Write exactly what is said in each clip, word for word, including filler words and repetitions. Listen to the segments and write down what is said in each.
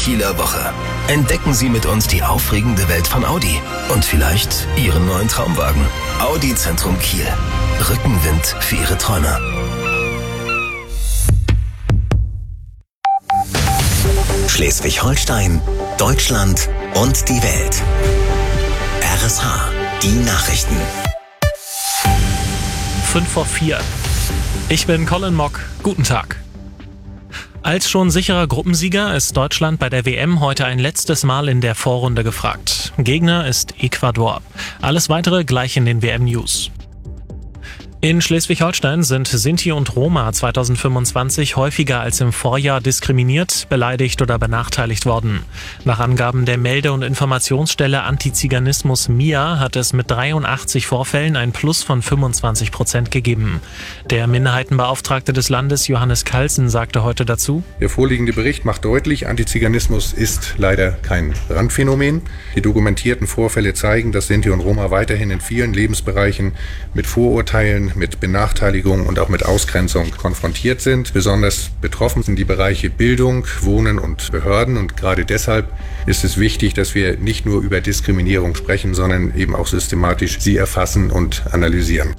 Kieler Woche. Entdecken Sie mit uns die aufregende Welt von Audi und vielleicht Ihren neuen Traumwagen. Audi Zentrum Kiel. Rückenwind für Ihre Träume. Schleswig-Holstein, Deutschland und die Welt. R S H, die Nachrichten. fünf vor vier. Ich bin Colin Mock. Guten Tag. Als schon sicherer Gruppensieger ist Deutschland bei der W M heute ein letztes Mal in der Vorrunde gefragt. Gegner ist Ecuador. Alles Weitere gleich in den W M-News. In Schleswig-Holstein sind Sinti und Roma zweitausendfünfundzwanzig häufiger als im Vorjahr diskriminiert, beleidigt oder benachteiligt worden. Nach Angaben der Melde- und Informationsstelle Antiziganismus M I A hat es mit dreiundachtzig Vorfällen ein Plus von fünfundzwanzig Prozent gegeben. Der Minderheitenbeauftragte des Landes Johannes Kalsen sagte heute dazu: Der vorliegende Bericht macht deutlich, Antiziganismus ist leider kein Randphänomen. Die dokumentierten Vorfälle zeigen, dass Sinti und Roma weiterhin in vielen Lebensbereichen mit Vorurteilen, mit Benachteiligung und auch mit Ausgrenzung konfrontiert sind. Besonders betroffen sind die Bereiche Bildung, Wohnen und Behörden. Und gerade deshalb ist es wichtig, dass wir nicht nur über Diskriminierung sprechen, sondern eben auch systematisch sie erfassen und analysieren.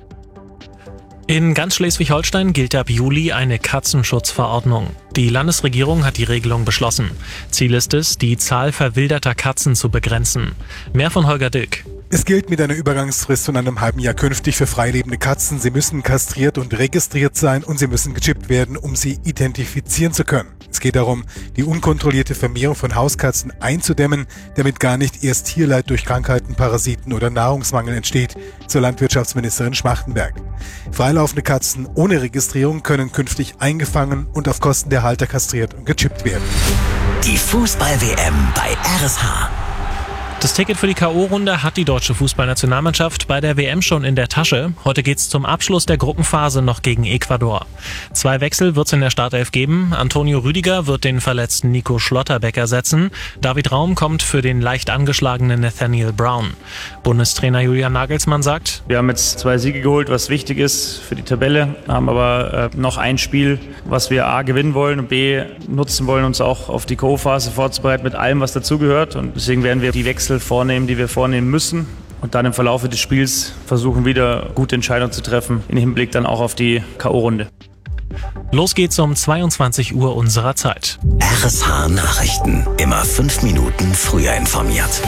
In ganz Schleswig-Holstein gilt ab Juli eine Katzenschutzverordnung. Die Landesregierung hat die Regelung beschlossen. Ziel ist es, die Zahl verwilderter Katzen zu begrenzen. Mehr von Holger Dilk. Es gilt mit einer Übergangsfrist von einem halben Jahr künftig für freilebende Katzen. Sie müssen kastriert und registriert sein und sie müssen gechippt werden, um sie identifizieren zu können. Es geht darum, die unkontrollierte Vermehrung von Hauskatzen einzudämmen, damit gar nicht erst Tierleid durch Krankheiten, Parasiten oder Nahrungsmangel entsteht, so Landwirtschaftsministerin Schmachtenberg. Freilaufende Katzen ohne Registrierung können künftig eingefangen und auf Kosten der Halter kastriert und gechippt werden. Die Fußball-W M bei R S H. Das Ticket für die K O-Runde hat die deutsche Fußballnationalmannschaft bei der W M schon in der Tasche. Heute geht's zum Abschluss der Gruppenphase noch gegen Ecuador. Zwei Wechsel wird's in der Startelf geben. Antonio Rüdiger wird den verletzten Nico Schlotterbeck ersetzen. David Raum kommt für den leicht angeschlagenen Nathaniel Brown. Bundestrainer Julian Nagelsmann sagt: Wir haben jetzt zwei Siege geholt, was wichtig ist für die Tabelle, haben aber äh, noch ein Spiel, was wir A gewinnen wollen und B nutzen wollen, uns auch auf die K O-Phase vorzubereiten mit allem, was dazugehört. Und deswegen werden wir die Wechsel vornehmen, die wir vornehmen müssen und dann im Verlauf des Spiels versuchen, wieder gute Entscheidungen zu treffen, im Hinblick dann auch auf die K O-Runde. Los geht's um zweiundzwanzig Uhr unserer Zeit. R S H Nachrichten. Immer fünf Minuten früher informiert.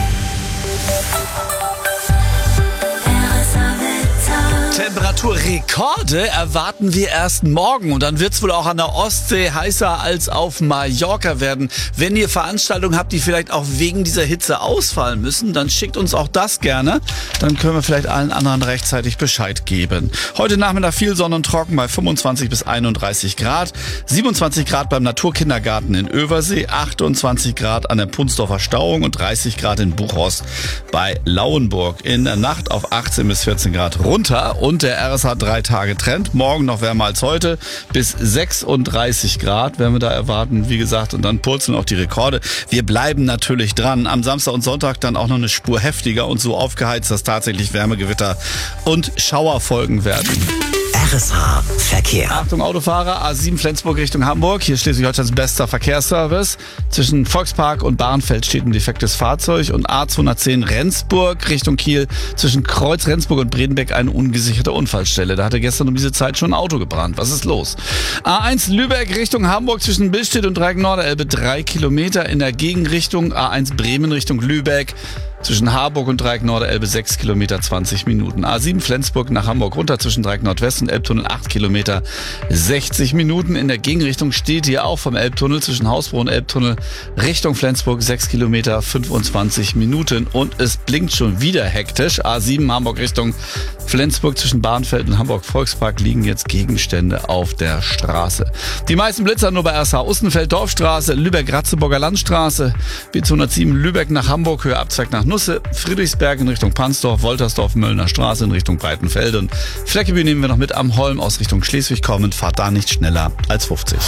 Temperaturrekorde erwarten wir erst morgen und dann wird es wohl auch an der Ostsee heißer als auf Mallorca werden. Wenn ihr Veranstaltungen habt, die vielleicht auch wegen dieser Hitze ausfallen müssen, dann schickt uns auch das gerne. Dann können wir vielleicht allen anderen rechtzeitig Bescheid geben. Heute Nachmittag viel Sonne und trocken bei fünfundzwanzig bis einunddreißig Grad, siebenundzwanzig Grad beim Naturkindergarten in Översee, achtundzwanzig Grad an der Punsdorfer Stauung und dreißig Grad in Buchhorst bei Lauenburg. In der Nacht auf achtzehn bis vierzehn Grad runter. Und der R S H drei Tage Trend. Morgen noch wärmer als heute. Bis sechsunddreißig Grad werden wir da erwarten. Wie gesagt, und dann purzeln auch die Rekorde. Wir bleiben natürlich dran. Am Samstag und Sonntag dann auch noch eine Spur heftiger und so aufgeheizt, dass tatsächlich Wärmegewitter und Schauer folgen werden. R S H Verkehr. Achtung Autofahrer, A sieben Flensburg Richtung Hamburg. Hier Schleswig-Holsteins bester Verkehrsservice. Zwischen Volkspark und Bahrenfeld steht ein defektes Fahrzeug. Und A zweihundertzehn Rendsburg Richtung Kiel. Zwischen Kreuz Rendsburg und Bredenbeck eine ungesicherte Unfallstelle. Da hatte gestern um diese Zeit schon ein Auto gebrannt. Was ist los? A eins Lübeck Richtung Hamburg zwischen Billstedt und Dreieck-Norderelbe drei Kilometer. In der Gegenrichtung A eins Bremen Richtung Lübeck. Zwischen Harburg und Dreieck-Norderelbe sechs Kilometer zwanzig Minuten. A sieben Flensburg nach Hamburg runter zwischen Dreieck-Nordwest und Elbtunnel acht Kilometer sechzig Minuten. In der Gegenrichtung steht hier auch vom Elbtunnel zwischen Hausbro und Elbtunnel Richtung Flensburg sechs Kilometer fünfundzwanzig Minuten. Und es blinkt schon wieder hektisch. A sieben Hamburg Richtung Flensburg zwischen Bahrenfeld und Hamburg Volkspark liegen jetzt Gegenstände auf der Straße. Die meisten Blitzer nur bei R S H Ustenfeld Dorfstraße, Lübeck-Ratzeburger Landstraße, B zweihundertsieben Lübeck nach Hamburg, Höhe Abzweig nach Nusse, Friedrichsberg in Richtung Pansdorf, Woltersdorf, Möllner Straße in Richtung Breitenfeld und Fleckeby nehmen wir noch mit am Holm aus Richtung Schleswig kommend, fahrt da nicht schneller als fünfzig.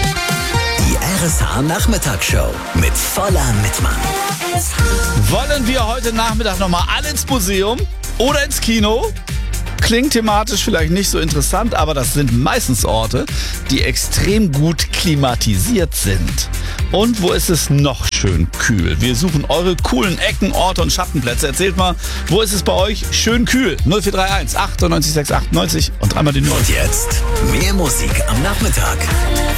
Die R S H Nachmittagsshow mit voller Mitmann. Wollen wir heute Nachmittag nochmal alle ins Museum oder ins Kino? Klingt thematisch vielleicht nicht so interessant, aber das sind meistens Orte, die extrem gut klimatisiert sind. Und wo ist es noch schön kühl? Wir suchen eure coolen Ecken, Orte und Schattenplätze. Erzählt mal, wo ist es bei euch schön kühl? null vier drei eins achtundneunzig sechs achtundneunzig und dreimal die Null. Und jetzt mehr Musik am Nachmittag.